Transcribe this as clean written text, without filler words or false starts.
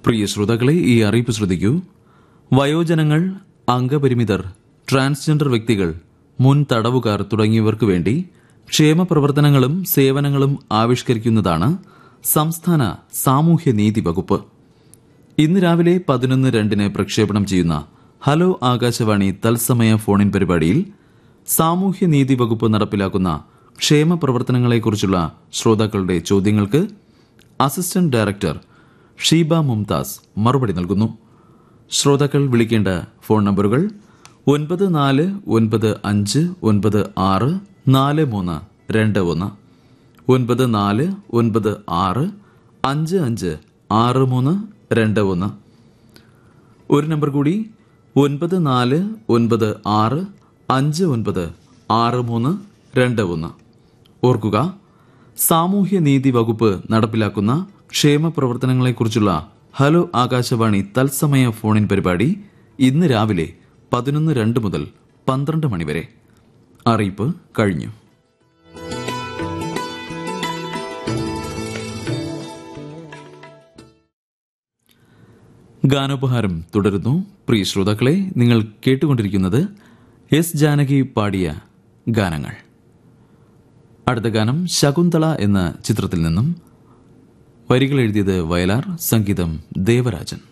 പ്രിയ ശ്രോതാക്കളെ, ഈ അറിയിപ്പ് ശ്രദ്ധിക്കൂ. വയോജനങ്ങൾ, അംഗപരിമിതർ, ട്രാൻസ്ജെൻഡർ വ്യക്തികൾ, മുൻ തടവുകാർ തുടങ്ങിയവർക്കു വേണ്ടി ക്ഷേമ പ്രവർത്തനങ്ങളും സേവനങ്ങളും ആവിഷ്കരിക്കുന്നതാണ് സംസ്ഥാന സാമൂഹ്യനീതി വകുപ്പ്. ഇന്ന് രാവിലെ 11:02 പ്രക്ഷേപണം ചെയ്യുന്ന ഹലോ ആകാശവാണി തത്സമയ ഫോണിൻ പരിപാടിയിൽ സാമൂഹ്യനീതി വകുപ്പ് നടപ്പിലാക്കുന്ന ക്ഷേമ പ്രവർത്തനങ്ങളെക്കുറിച്ചുള്ള ശ്രോതാക്കളുടെ ചോദ്യങ്ങൾക്ക് അസിസ്റ്റന്റ് ഡയറക്ടർ ഷീബ മുംതാസ് മറുപടി നൽകുന്നു. ശ്രോതാക്കൾ വിളിക്കേണ്ട ഫോൺ നമ്പറുകൾ 9495964321 9496556321. ഒരു നമ്പർ കൂടി 9496596321. ഓർക്കുക, സാമൂഹ്യനീതി വകുപ്പ് നടപ്പിലാക്കുന്ന ക്ഷേമ പ്രവർത്തനങ്ങളെക്കുറിച്ചുള്ള ഹലോ ആകാശവാണി തത്സമയ ഫോണിൻ പരിപാടി ഇന്ന് രാവിലെ 11:02 മുതൽ 12 മണിവരെ. അറിയിപ്പ് കഴിഞ്ഞു. ഗാനോപഹാരം തുടരുന്നു. പ്രിയ ശ്രോതാക്കളെ, നിങ്ങൾ കേട്ടുകൊണ്ടിരിക്കുന്നത് എസ് ജാനകി പാടിയ ഗാനങ്ങൾ. അടുത്ത ഗാനം ശകുന്തള എന്ന ചിത്രത്തിൽ നിന്നും. വരികൾ എഴുതിയത് വയലാർ, സംഗീതം ദേവരാജൻ.